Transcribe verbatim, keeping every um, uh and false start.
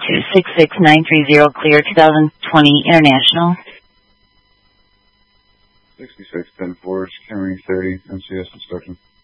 two six six nine three zero, clear twenty twenty International. sixty-six ten four, carrying thirty, M C S instruction.